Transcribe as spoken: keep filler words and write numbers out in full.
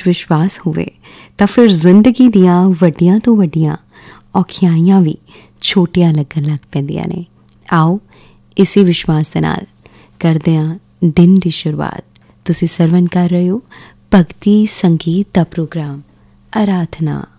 ਵਿੱਚ ਵਿਸ਼ਵਾਸ ਹੋਵੇ ਤਾਂ ਫਿਰ ਜ਼ਿੰਦਗੀ ਦੀਆਂ ਵੱਡੀਆਂ ਤੋਂ ਵੱਡੀਆਂ ਔਖਿਆਈਆਂ ਵੀ ਛੋਟੀਆਂ ਲੱਗਣ ਲੱਗ ਪੈਂਦੀਆਂ ਨੇ। ਆਓ ਇਸੇ ਵਿਸ਼ਵਾਸ ਦੇ ਨਾਲ ਕਰਦੇ ਹਾਂ ਦਿਨ ਦੀ ਸ਼ੁਰੂਆਤ। ਤੁਸੀਂ ਸਰਵਣ ਕਰ ਰਹੇ ਹੋ ਭਗਤੀ ਸੰਗੀਤ ਦਾ ਪ੍ਰੋਗਰਾਮ ਅਰਾਧਨਾ।